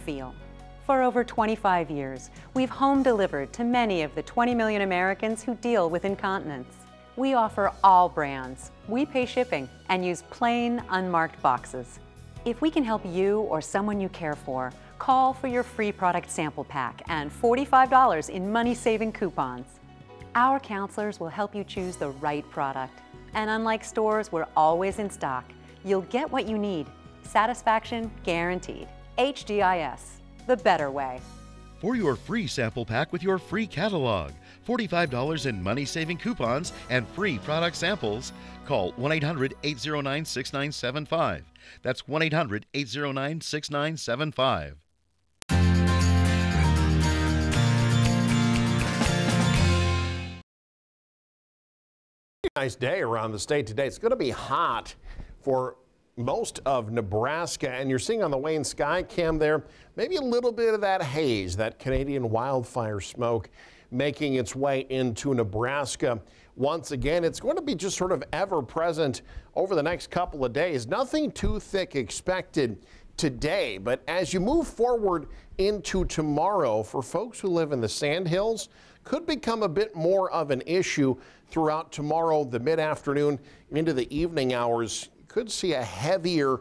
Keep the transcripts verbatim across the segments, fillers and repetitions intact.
feel. For over twenty-five years, we've home delivered to many of the twenty million Americans who deal with incontinence. We offer all brands. We pay shipping and use plain, unmarked boxes. If we can help you or someone you care for, call for your free product sample pack and forty-five dollars in money-saving coupons. Our counselors will help you choose the right product. And unlike stores, we're always in stock. You'll get what you need. Satisfaction guaranteed. H D I S, the better way. For your free sample pack with your free catalog, forty-five dollars in money-saving coupons, and free product samples, call one eight hundred, eight oh nine, six nine seven five. That's one eight hundred, eight oh nine, six nine seven five. Nice day around the state today. It's going to be hot for most of Nebraska, and you're seeing on the Wayne Sky Cam there maybe a little bit of that haze, that Canadian wildfire smoke making its way into Nebraska. Once again, it's going to be just sort of ever present over the next couple of days. Nothing too thick expected today, but as you move forward into tomorrow, for folks who live in the Sandhills, could become a bit more of an issue throughout tomorrow, the mid-afternoon into the evening hours. You could see a heavier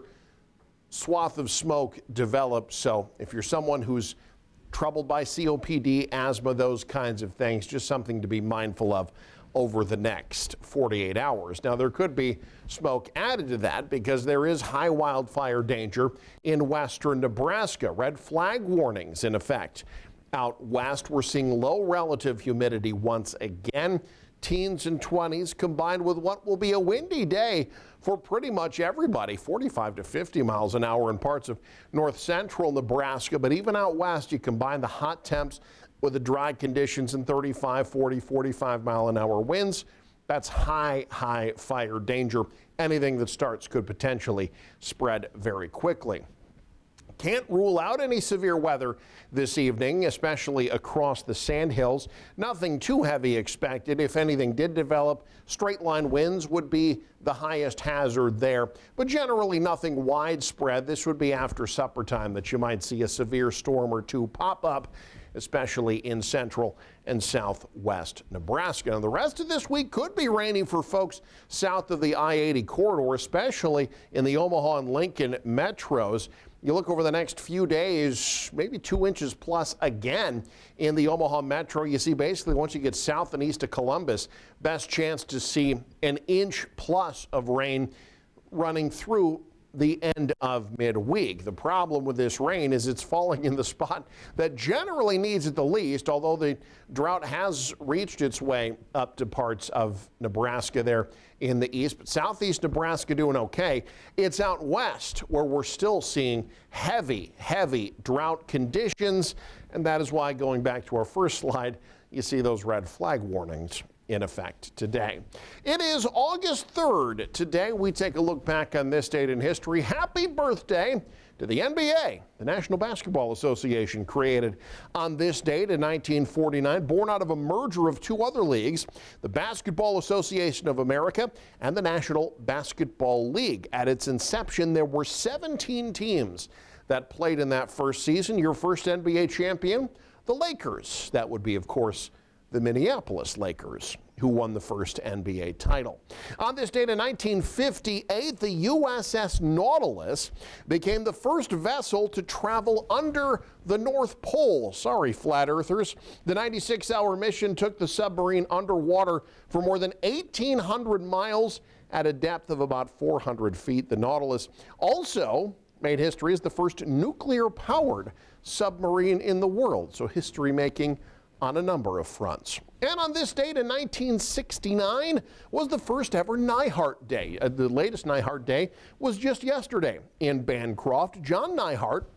swath of smoke develop. So if you're someone who's troubled by C O P D, asthma, those kinds of things, just something to be mindful of over the next forty-eight hours. Now, there could be smoke added to that because there is high wildfire danger in western Nebraska. Red flag warnings in effect. Out west, we're seeing low relative humidity once again. Teens and twenties combined with what will be a windy day for pretty much everybody. forty-five to fifty miles an hour in parts of north central Nebraska. But even out west, you combine the hot temps with the dry conditions and thirty-five, forty, forty-five mile an hour winds. That's high, high fire danger. Anything that starts could potentially spread very quickly. Can't rule out any severe weather this evening, especially across the Sandhills. Nothing too heavy expected. If anything did develop, straight line winds would be the highest hazard there, but generally nothing widespread. This would be after supper time that you might see a severe storm or two pop up, especially in central and southwest Nebraska. And the rest of this week could be rainy for folks south of the I eighty corridor, especially in the Omaha and Lincoln metros. You look over the next few days, maybe two inches plus again in the Omaha metro. You see basically once you get south and east of Columbus, best chance to see an inch plus of rain running through the end of midweek. The problem with this rain is it's falling in the spot that generally needs it the least, although the drought has reached its way up to parts of Nebraska there in the east. But southeast Nebraska doing okay. It's out west where we're still seeing heavy, heavy drought conditions. And that is why, going back to our first slide, you see those red flag warnings in effect today. It is August third. Today we take a look back on this date in history. Happy birthday to the N B A. The National Basketball Association, created on this date in nineteen forty-nine, born out of a merger of two other leagues, the Basketball Association of America and the National Basketball League. At its inception, there were seventeen teams that played in that first season. Your first N B A champion, the Lakers. That would be, of course, the Minneapolis Lakers, who won the first N B A title. On this date in nineteen fifty-eight, the U S S Nautilus became the first vessel to travel under the North Pole. Sorry, flat earthers. The ninety-six hour mission took the submarine underwater for more than eighteen hundred miles at a depth of about four hundred feet. The Nautilus also made history as the first nuclear-powered submarine in the world. So history making on a number of fronts. And on this date in nineteen sixty-nine was the first ever Neihardt Day. Uh, the latest Neihardt Day was just yesterday in Bancroft. John Neihardt,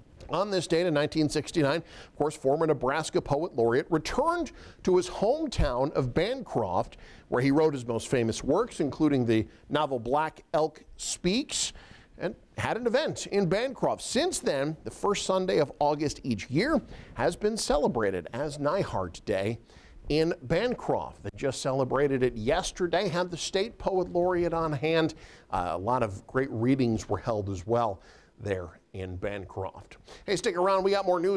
on this date in nineteen sixty-nine, of course, former Nebraska Poet Laureate, returned to his hometown of Bancroft, where he wrote his most famous works, including the novel Black Elk Speaks, and had an event in Bancroft. Since then, the first Sunday of August each year has been celebrated as Neihardt Day in Bancroft. They just celebrated it yesterday, had the state poet laureate on hand. Uh, a lot of great readings were held as well there in Bancroft. Hey, stick around. We got more news.